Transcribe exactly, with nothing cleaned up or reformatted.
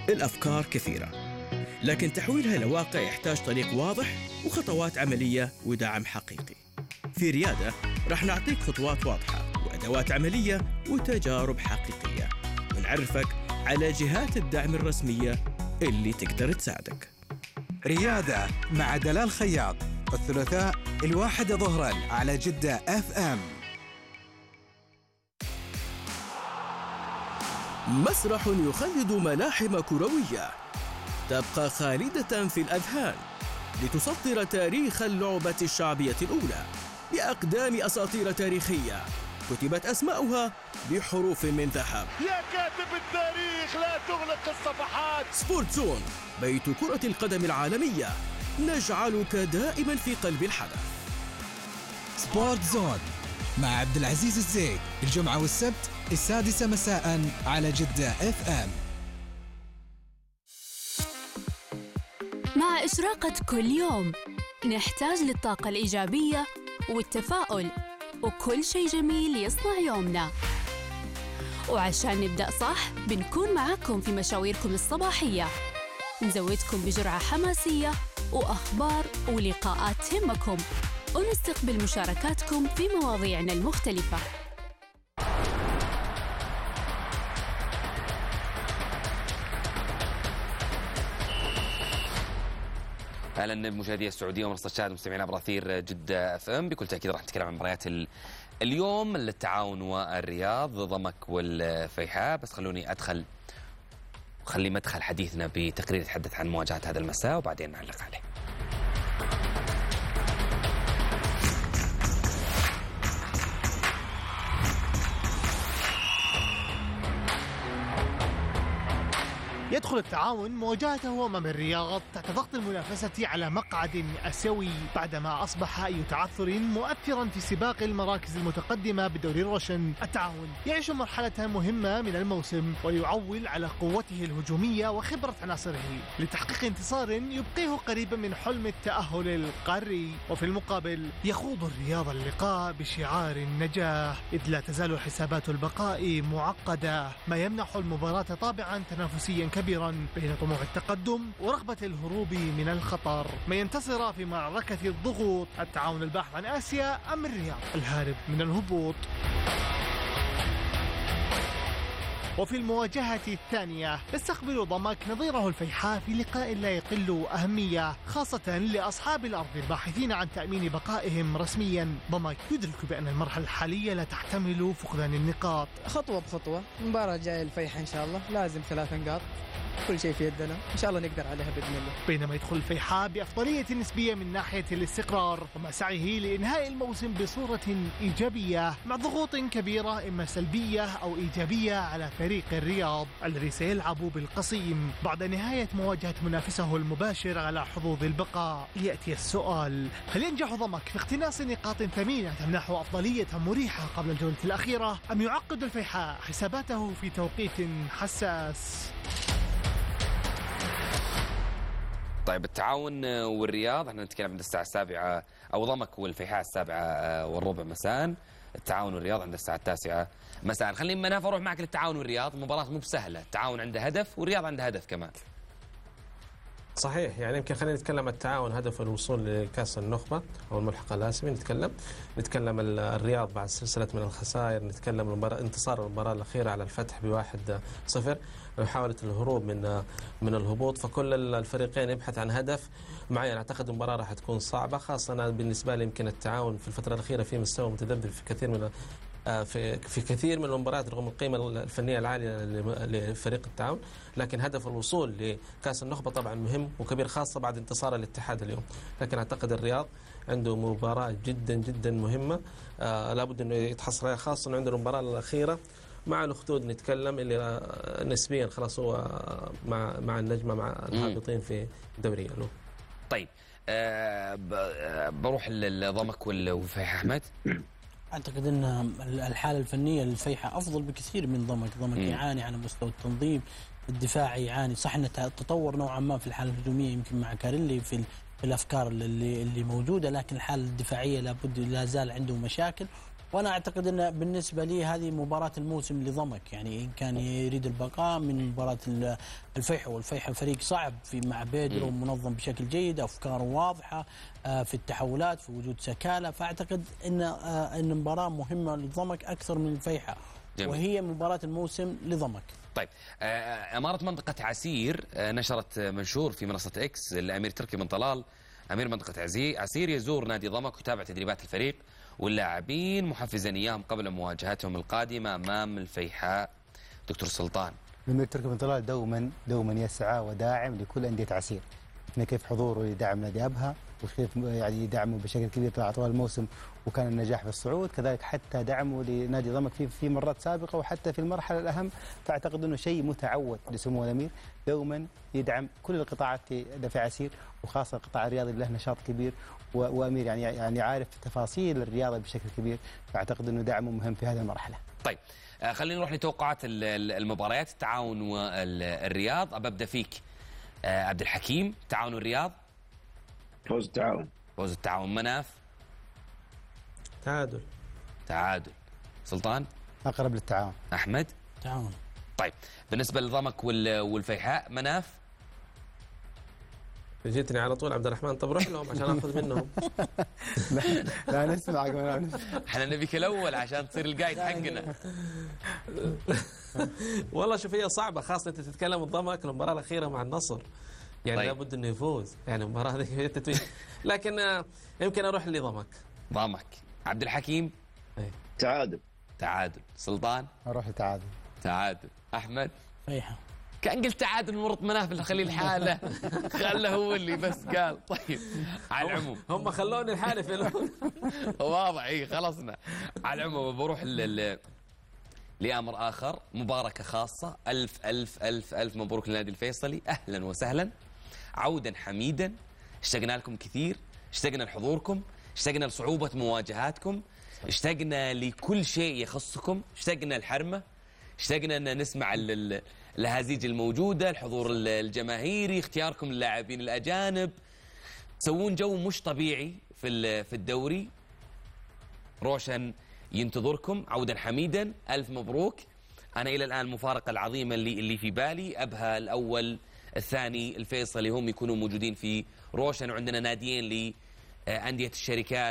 الأفكار كثيرة، لكن تحويلها إلى واقع يحتاج طريق واضح وخطوات عملية ودعم حقيقي. في ريادة رح نعطيك خطوات واضحة وأدوات عملية وتجارب حقيقية، ونعرفك على جهات الدعم الرسمية اللي تقدر تساعدك. ريادة مع دلال خياط الثلاثاء الواحدة ظهرا على جدة اف ام. مسرح يخلد ملاحم كروية تبقى خالدة في الأذهان لتسطر تاريخ اللعبة الشعبية الأولى بأقدام أساطير تاريخية كتبت أسماؤها بحروف من ذهب. يا كاتب التاريخ لا تغلق الصفحات. سبورت زون، بيت كرة القدم العالمية، نجعلك دائما في قلب الحدث. سبورت زون مع عبد العزيز الزيد الجمعة والسبت السادسة مساء على جدة اف ام. مع إشراقة كل يوم نحتاج للطاقة الإيجابية والتفاؤل وكل شيء جميل يصنع يومنا، وعشان نبدأ صح بنكون معاكم في مشاويركم الصباحية، نزودكم بجرعة حماسية وأخبار ولقاءات تهمكم، ونستقبل مشاركاتكم في مواضيعنا المختلفة. اهلا بمشاهدي السعوديه ومنصه شاهد مستمعين عبر اثير جده اف ام. بكل تاكيد راح نتكلم عن مباريات اليوم، التعاون والرياض، ضمك والفيحاء. بس خلوني ادخل خلي مدخل حديثنا بتقرير يتحدث عن مواجهات هذا المساء وبعدين نعلق عليه. يدخل التعاون مواجهته أمام الرياض تحت ضغط المنافسة على مقعد آسيوي بعدما أصبح أي تعثر مؤثرا في سباق المراكز المتقدمة بدوري الروشن. التعاون يعيش مرحلة مهمة من الموسم ويعول على قوته الهجومية وخبرة عناصره لتحقيق انتصار يبقيه قريبا من حلم التأهل القاري. وفي المقابل يخوض الرياض اللقاء بشعار النجاح، إذ لا تزال حسابات البقاء معقدة، ما يمنح المباراة طابعا تنافسيا كبيرا بين طموح التقدم ورغبة الهروب من الخطر. ما ينتصر في معركة الضغوط، التعاون الباحث عن آسيا أم الرياض الهارب من الهبوط؟ وفي المواجهة الثانية يستقبل ضمك نظيره الفيحاء في لقاء لا يقل أهمية، خاصة لأصحاب الأرض الباحثين عن تأمين بقائهم رسميا. ضمك يدرك بأن المرحلة الحالية لا تحتمل فقدان النقاط. خطوة بخطوة، مباراة جاية الفيحاء إن شاء الله لازم ثلاث نقاط، كل شيء في يدنا إن شاء الله نقدر عليها بإذن الله. بينما يدخل الفيحاء بأفضلية نسبية من ناحية الاستقرار ومع سعيه لإنهاء الموسم بصورة إيجابية، مع ضغوط كبيرة إما سلبية أو إيجابية على فريق الرياض الذي سيلعب بالقصيم بعد نهاية مواجهة منافسه المباشر على حظوظ البقاء. يأتي السؤال: هل ينجح ضمك في اقتناص نقاط ثمينة تمنحه أفضلية مريحة قبل الجولة الأخيرة، أم يعقد الفيحاء حساباته في توقيت حساس؟ طيب، التعاون والرياض احنا نتكلم عند الساعة السابعة، أو ضمك والفيحاء السابعة والربع مساء، التعاون والرياض عند الساعة التاسعة مساء. خليني مناف أروح معك للتعاون والرياض. مباراة مو بسهلة، التعاون عنده هدف والرياض عنده هدف كمان. صحيح، يعني يمكن خلينا نتكلم التعاون هدف الوصول لكأس النخبة أو الملحق الآسيوي، نتكلم نتكلم الرياض بعد سلسلة من الخسائر، نتكلم المباراة انتصار المباراة الأخيرة على الفتح بواحد صفر ومحاولة الهروب من من الهبوط. فكل الفريقين يبحث عن هدف معين. أعتقد المباراة راح تكون صعبة، خاصة بالنسبة لي يمكن التعاون في الفترة الأخيرة في مستوى متذبذب في كثير من في في كثير من المباريات رغم القيمة الفنية العالية لفريق التعاون، لكن هدف الوصول لكأس النخبة طبعا مهم وكبير، خاصة بعد انتصار الاتحاد اليوم. لكن أعتقد الرياض عنده مباراة جدا جدا مهمة، آه لابد أنه يتحصل عليها، خاصة أنه عنده المباراة الأخيرة مع الأخدود نتكلم اللي نسبيا خلاص هو مع مع النجمة مع الهابطين في الدوري له. طيب، آه بروح لضمك والفيحاء. أحمد، أعتقد أن الحالة الفنية للفيحاء أفضل بكثير من ضمك. ضمك يعاني على مستوى التنظيم الدفاعي، يعاني صح أنه تطور نوعا ما في الحالة الهجومية يمكن مع كاريلي في الأفكار اللي اللي موجودة، لكن الحالة الدفاعية لابد لا زال عنده مشاكل. وانا اعتقد ان بالنسبه لي هذه مباراه الموسم لضمك، يعني ان كان يريد البقاء من مباراه الفيحاء، والفيحاء فريق صعب في مع بيدرو ومنظم بشكل جيد، افكاره واضحه في التحولات، في وجود سكاله، فاعتقد ان ان مباراه مهمه لضمك اكثر من الفيحاء، وهي مباراه الموسم لضمك. طيب اماره منطقه عسير نشرت منشور في منصه اكس الامير تركي بن طلال، امير منطقه عسير يزور نادي ضمك ويتابع تدريبات الفريق واللاعبين محفزا اياهم قبل مواجهتهم القادمه امام الفيحاء. دكتور سلطان، الامير تركي بن طلال دوما دوما يسعى وداعم لكل انديه عسير، كيف حضوره يدعم نادي ابها وكيف يعني يدعمه بشكل كبير طوال الموسم وكان النجاح في الصعود، كذلك حتى دعمه لنادي ضمك في في مرات سابقه وحتى في المرحله الاهم، فاعتقد انه شيء متعود لسمو الامير دوما يدعم كل القطاعات في عسير وخاصه القطاع الرياضي اللي له نشاط كبير، وامير يعني يعني عارف تفاصيل الرياضه بشكل كبير، فاعتقد انه دعمه مهم في هذه المرحله. طيب خلينا نروح لتوقعات المباريات التعاون والرياض، ابدا فيك عبد الحكيم. تعاون الرياض فوز التعاون. فوز التعاون. مناف تعادل. تعادل. سلطان اقرب للتعاون. احمد تعاون. طيب بالنسبه لضمك والفيحاء مناف؟ جيتني على طول عبد الرحمن، طب روح لهم عشان اخذ منهم. لا لا نسمعك، احنا نبيك الاول عشان تصير القايد حقنا. والله شوف هي صعبه، خاصه انت تتكلم الضمك المباراه الاخيره مع النصر، يعني طيب. لابد انه يفوز، يعني المباراه هذه التتويج، لكن يمكن اروح لضمك. ضمك. عبد الحكيم؟ ايه تعادل. تعادل. سلطان؟ اروح لتعادل. تعادل. احمد؟ فيحاء. كان قلت تعادل مرط مناف اللي خليه لحاله، خله هو اللي بس قال. طيب على العموم هم خلوني لحالي في واضح. اي خلصنا. على العموم بروح ل لامر اخر، مباركه خاصه. الف الف الف الف مبروك للنادي الفيصلي، اهلا وسهلا، عودا حميدا. اشتقنا لكم كثير، اشتقنا لحضوركم، اشتقنا لصعوبه مواجهاتكم، اشتقنا لكل شيء يخصكم، اشتقنا الحرمه، اشتقنا ان نسمع الهزيج الموجوده، الحضور الجماهيري، اختياركم للاعبين الاجانب، تسوون جو مش طبيعي في في الدوري. روشن ينتظركم عودا حميدا، الف مبروك. انا الى الان المفارقه العظيمه اللي اللي في بالي، ابها الاول الثاني الفيصلي هم يكونوا موجودين في روشن، وعندنا ناديين لانديه الشركات